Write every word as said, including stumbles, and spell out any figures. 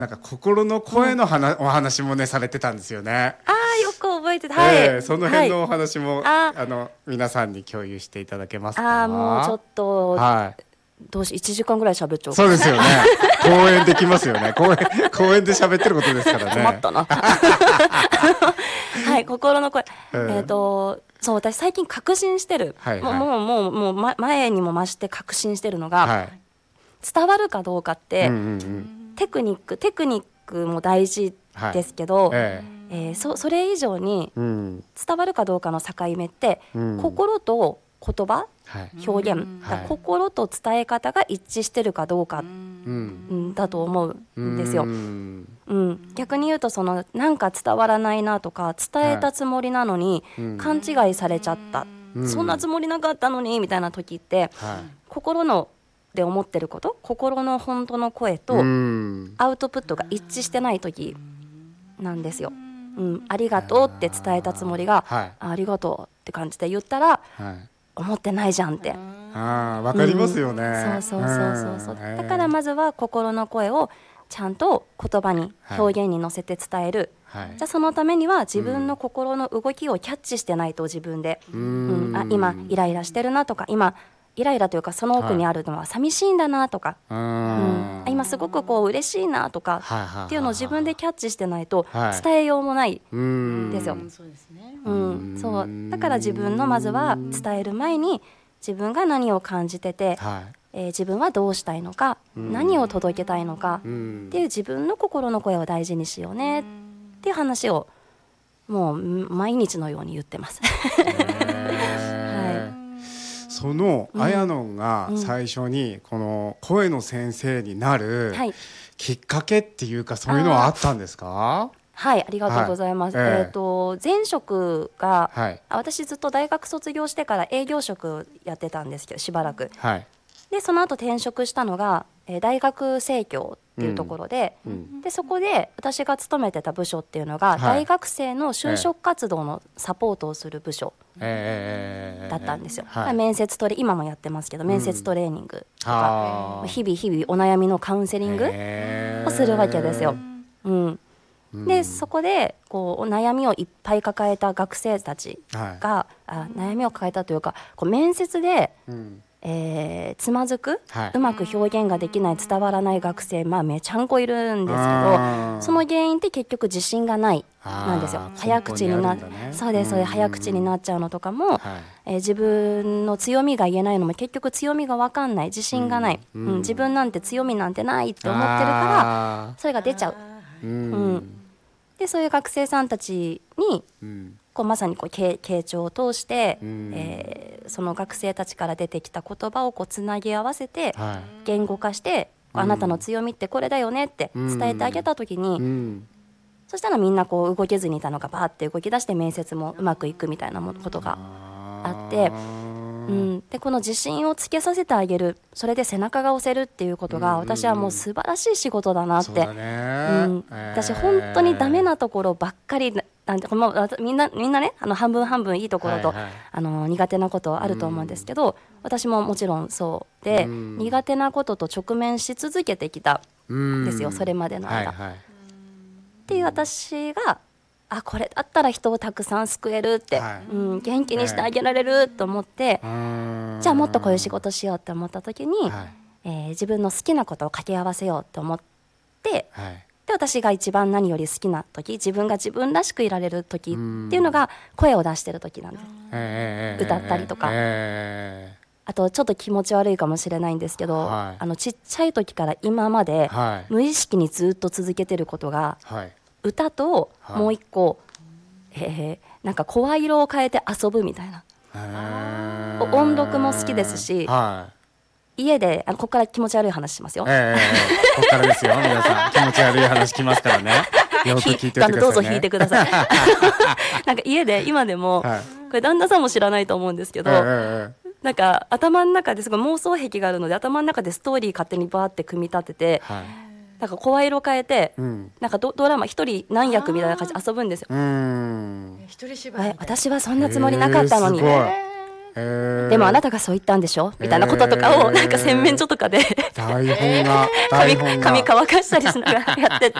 なんか心の声の話、うん、お話もねされてたんですよね。 ああ、よく覚えてた、はい、 えー、その辺のお話も、 はい、 あの皆さんに共有していただけますか。 ああ、もうちょっと、はい、どうしいちじかんぐらい喋っちゃう。 そうですよね。公演できますよね。公演公演で喋ってることですからね。 困ったな。はい、心の声、えー、えーとそう、私最近確信してる、はいはい、もうもうもう、ま、前にも増して確信してるのが、はい、伝わるかどうかって、うんうんうん、テクニックテクニックも大事ですけど、はい、えーえー、そ, それ以上に伝わるかどうかの境目って、うん、心と言葉、はい、表現、はい、心と伝え方が一致してるかどうか、うん、だと思うんですよ。うんうん、逆に言うと、そのなんか伝わらないなとか、伝えたつもりなのに勘違いされちゃった、うん、そんなつもりなかったのにみたいな時って、はい、心ので思ってること、心の本当の声とアウトプットが一致してない時なんですよ。うん、ありがとうって伝えたつもりが、はい、あ, ありがとうって感じで言ったら、はい、思ってないじゃんって。 あ、わかりますよね、 うん、そうそうそうそうそう。だからまずは心の声をちゃんと言葉に、表現に乗せて伝える、はい、じゃあそのためには自分の心の動きをキャッチしてないと、自分で、うん、あ、今イライラしてるなとか、今イライラというかその奥にあるのは寂しいんだなとか、はい、うん、今すごくこう嬉しいなとかっていうのを自分でキャッチしてないと伝えようもないんですよ。だから自分のまずは伝える前に、自分が何を感じてて、はい、えー、自分はどうしたいのか、何を届けたいのかっていう自分の心の声を大事にしようねっていう話をもう毎日のように言ってます。 その綾音が最初にこの声の先生になるきっかけっていうか、そういうのはあったんですか？ はい、ありがとうございます。はい、えー、えーと前職が、はい、私ずっと大学卒業してから営業職やってたんですけど、しばらく、はい、でその後転職したのが、えー、大学生協っていうところで、うん、でそこで私が勤めてた部署っていうのが、はい、大学生の就職活動のサポートをする部署だったんですよ。えーはい、面接トレ今もやってますけど、面接トレーニングとか、うん、日々日々お悩みのカウンセリングをするわけですよ。うん、でそこでこうお悩みをいっぱい抱えた学生たちが、はい、あ悩みを抱えたというか、こう面接で、うん、えー、つまずく、はい、うまく表現ができない、伝わらない学生、まあ、めちゃんこいるんですけど、その原因って結局自信がないなんですよ。早口にな、ね、そうです、そうです、早口になっちゃうのとかも、はい、えー、自分の強みが言えないのも結局強みが分かんない、自信がない、うんうん、自分なんて強みなんてないって思ってるからそれが出ちゃう、うんうん、でそういう学生さんたちに、うん、こうまさにこう傾聴を通して、うん、えー、その学生たちから出てきた言葉をこうつなぎ合わせて、はい、言語化して、うん、あなたの強みってこれだよねって伝えてあげた時に、うん、そしたらみんなこう動けずにいたのがバーって動き出して、面接もうまくいくみたいなことがあって、うん、でこの自信をつけさせてあげる、それで背中が押せるっていうことが、私はもう素晴らしい仕事だなって、うん、私本当にダメなところばっかりなんで、もうみんなみんなね、あの半分半分いいところと、はいはい、あの苦手なことあると思うんですけど、うん、私ももちろんそうで、うん、苦手なことと直面し続けてきたんですよ、うん、それまでの間、はいはい、っていう私が、あこれだったら人をたくさん救えるって、はい、うん、元気にしてあげられると思って、はい、じゃあもっとこういう仕事しようって思った時に、はい、えー、自分の好きなことを掛け合わせようと思って、はい、で私が一番何より好きな時、自分が自分らしくいられる時っていうのが声を出してる時なんです、えー、歌ったりとか、えー、あとちょっと気持ち悪いかもしれないんですけど、はい、あのちっちゃい時から今まで、はい、無意識にずっと続けてることが、はい、歌ともう一個、はい、えー、なんか声色を変えて遊ぶみたいな、音読も好きですし、はい、家であのここから気持ち悪い話しますよ、えー、 ここからですよ皆さん、気持ち悪い話きますからね、よく聞いておいてくださいね。 どうぞ弾いてくださいなんか家で今でも、はい、これ旦那さんも知らないと思うんですけど、えー、なんか頭の中ですごい妄想癖があるので、頭の中でストーリー勝手にバーって組み立てて、はい、なんか声色変えて、うん、なんか ド, ドラマ一人何役みたいな感じで遊ぶんですよ。うーん、一人芝居、私はそんなつもりなかったのに、えー、 えー、でもあなたがそう言ったんでしょみたいなこととかをなんか洗面所とかで台本が台本が髪乾かしたりしながらやってて